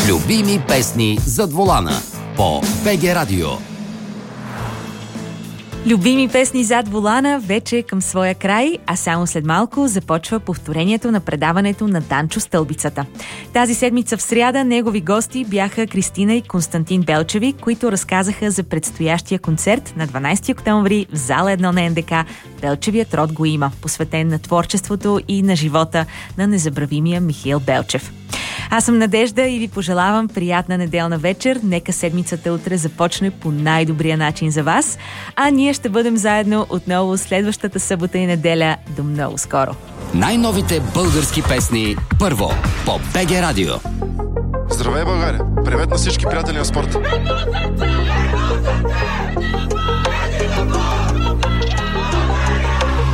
Любими песни зад волана по БГ Радио. Любими песни зад волана вече е към своя край, а само след малко започва повторението на предаването на Данчо Стълбицата. Тази седмица в сряда негови гости бяха Кристина и Константин Белчеви, които разказаха за предстоящия концерт на 12 октомври в зала 1 на НДК "Белчевият род го има", посветен на творчеството и на живота на незабравимия Михаил Белчев. Аз съм Надежда и ви пожелавам приятна неделна вечер. Нека седмицата утре започне по най-добрия начин за вас, а ние ще бъдем заедно отново следващата събота и неделя. До много скоро! Най-новите български песни първо по БГ Радио. Здравей, България! Привет на всички приятели на спорта!